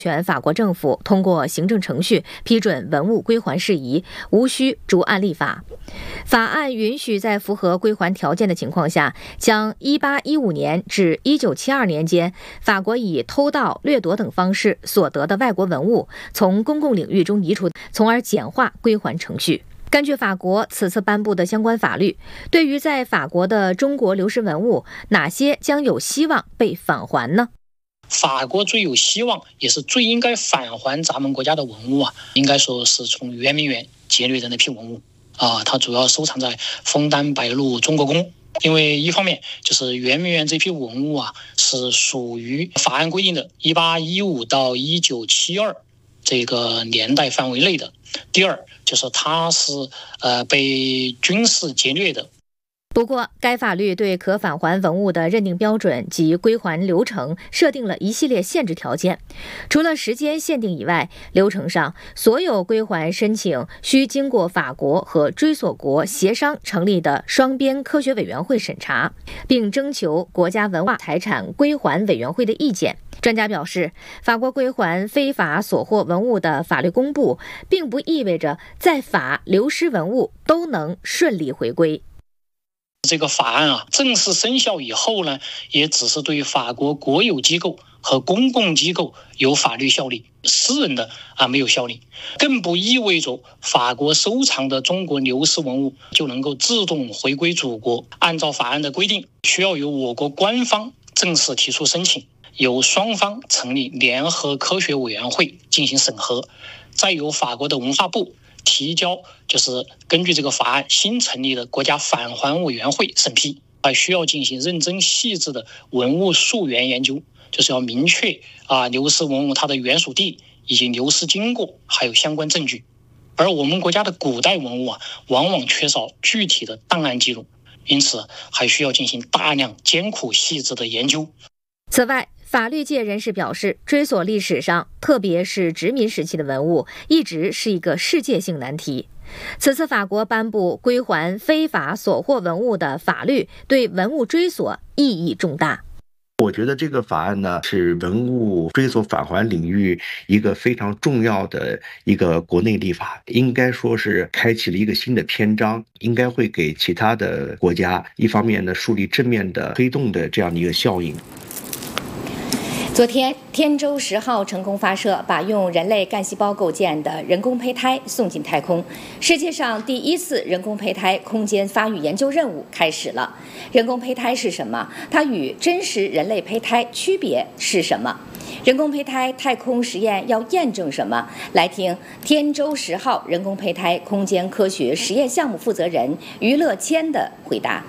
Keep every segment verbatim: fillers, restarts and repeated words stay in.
权法国政府通过行政程序批准文物归还事宜，无需逐案立法。法案允许在符合归还条件的情况下，将一八一五年至一九七二年间法国以偷盗、掠夺等方式所得的外国文物从公共领域中移除，从而简化归还程序。根据法国此次颁布的相关法律，对于在法国的中国流失文物，哪些将有希望被返还呢？ 法国最有希望，也是最应该返还咱们国家的文物啊，应该说是从圆明园劫掠的那批文物啊，它主要收藏在枫丹白露中国宫。因为一方面就是圆明园这批文物啊，是属于法案规定的一八一五到一九七二这个年代范围内的；第二就是它是呃被军事劫掠的。 不过，该法律对可返还文物的认定标准及归还流程设定了一系列限制条件。除了时间限定以外，流程上所有归还申请需经过法国和追索国协商成立的双边科学委员会审查，并征求国家文化财产归还委员会的意见。专家表示，法国归还非法所获文物的法律公布，并不意味着在法流失文物都能顺利回归。 这个法案啊正式生效以后呢，也只是对法国国有机构和公共机构有法律效力，私人的啊没有效力，更不意味着法国收藏的中国流失文物就能够自动回归祖国。按照法案的规定，需要由我国官方正式提出申请，由双方成立联合科学委员会进行审核，再由法国的文化部提交，就是根据这个法案新成立的国家返还委员会审批，还需要进行认真细致的文物溯源研究，就是要明确啊流失文物它的原属地以及流失经过，还有相关证据。而我们国家的古代文物啊，往往缺少具体的档案记录，因此还需要进行大量艰苦细致的研究。 此外，法律界人士表示，追索历史上，特别是殖民时期的文物，一直是一个世界性难题。此次法国颁布归还非法所获文物的法律，对文物追索意义重大。 我觉得这个法案呢，是文物追索返还领域一个非常重要的一个国内立法，应该说是开启了一个新的篇章，应该会给其他的国家一方面呢树立正面的推动的这样的一个效应。 昨天，天舟十号成功发射，把用人类干细胞构建的人工胚胎送进太空。世界上第一次人工胚胎空间发育研究任务开始了。人工胚胎是什么？它与真实人类胚胎区别是什么？人工胚胎太空实验要验证什么？来听天舟十号人工胚胎空间科学实验项目负责人于乐谦的回答。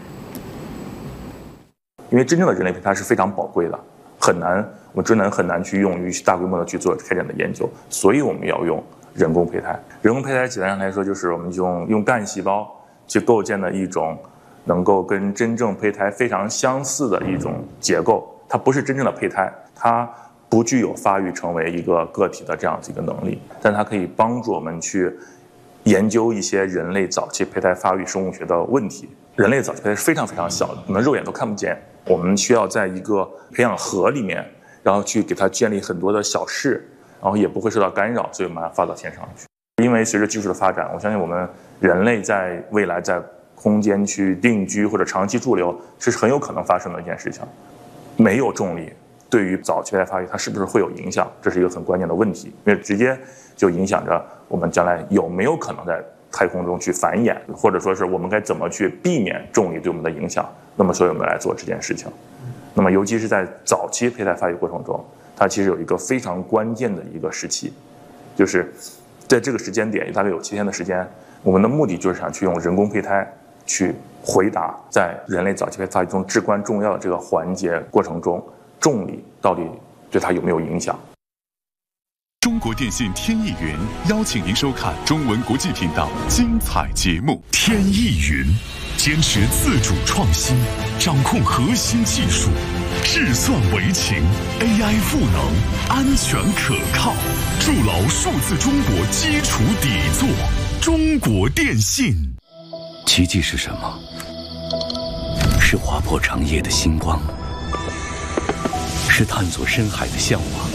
因为真正的人类胚胎是非常宝贵的，很难，我们真的很难去用于大规模的去做开展的研究，所以我们要用人工胚胎。人工胚胎简单上来说，就是我们用用干细胞去构建的一种能够跟真正胚胎非常相似的一种结构。它不是真正的胚胎，它不具有发育成为一个个体的这样子一个能力，但它可以帮助我们去研究一些人类早期胚胎发育生物学的问题。人类早期胚胎是非常非常小的，可能肉眼都看不见。我们需要在一个培养盒里面，然后去给它建立很多的小室，然后也不会受到干扰，所以我们把它发到天上去。因为随着技术的发展，我相信我们人类在未来在空间去定居或者长期驻留，这是很有可能发生的一件事情。没有重力对于早期胚胎发育它是不是会有影响，这是一个很关键的问题，因为直接就影响着我们将来有没有可能在太空中去繁衍，或者说是我们该怎么去避免重力对我们的影响。那么所以我们来做这件事情。那么尤其是在早期胚胎发育过程中，它其实有一个非常关键的一个时期，就是在这个时间点大概有七天的时间，我们的目的就是想去用人工胚胎去回答在人类早期胚胎发育中至关重要的这个环节过程中，重力到底对它有没有影响。 中国电信天翼云邀请您收看中文国际频道精彩节目。天翼云坚持自主创新，掌控核心技术，智算为情 ，A I 赋能，安全可靠，筑牢数字中国基础底座。中国电信。 奇迹是什么？是划破长夜的星光，是探索深海的向往。